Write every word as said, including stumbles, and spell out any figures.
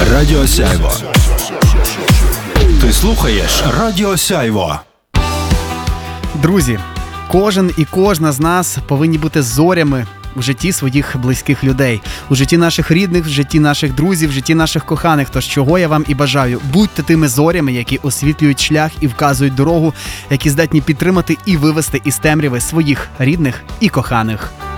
Радіо Сяйво. Ти слухаєш Радіо Сяйво. Друзі, кожен і кожна з нас повинні бути зорями у житті своїх близьких людей, у житті наших рідних, в житті наших друзів, в житті наших коханих. Тож чого я вам і бажаю. Будьте тими зорями, які освітлюють шлях і вказують дорогу, які здатні підтримати і вивести із темряви своїх рідних і коханих.